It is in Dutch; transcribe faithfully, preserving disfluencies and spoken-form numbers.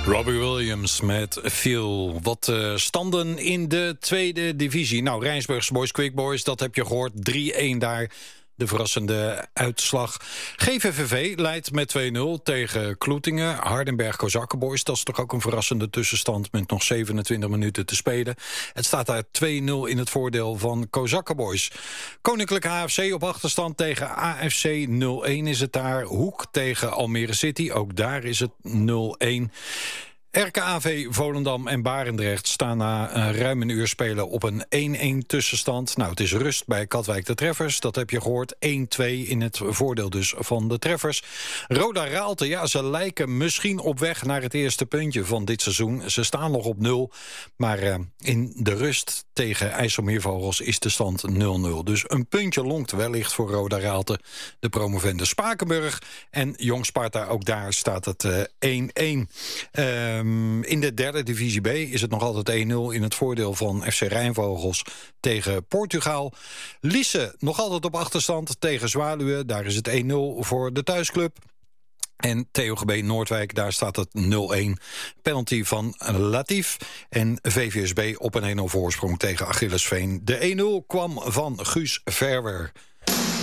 Robbie Williams met Feel. Wat uh, standen in de tweede divisie. Nou, Rijnsburgse Boys, Quick Boys, dat heb je gehoord. drie-een daar. De verrassende uitslag. G V V V leidt met twee nul tegen Kloetingen. Hardenberg Kozakkenboys, dat is toch ook een verrassende tussenstand met nog zevenentwintig minuten te spelen. Het staat daar twee nul in het voordeel van Kozakkenboys. Koninklijke H F C op achterstand tegen A F C nul-een is het daar. Hoek tegen Almere City, ook daar is het nul-een. R K A V Volendam en Barendrecht staan na uh, ruim een uur spelen op een één-één tussenstand. Nou, het is rust bij Katwijk de Treffers, dat heb je gehoord. één-twee in het voordeel dus van de Treffers. Roda Raalte, ja, ze lijken misschien op weg naar het eerste puntje van dit seizoen. Ze staan nog op nul, maar uh, in de rust tegen IJsselmeervogels is de stand nul-nul. Dus een puntje longt wellicht voor Roda Raalte. De promovende Spakenburg en Jong Sparta, ook daar staat het uh, één-één. Uh, In de derde divisie B is het nog altijd één nul in het voordeel van F C Rijnvogels tegen Portugal. Lisse nog altijd op achterstand tegen Zwaluwe. Daar is het één nul voor de thuisclub. En T O G B Noordwijk, daar staat het nul-een. Penalty van Latif. En V V S B op een één nul voorsprong tegen Achillesveen. De één nul kwam van Guus Verwer.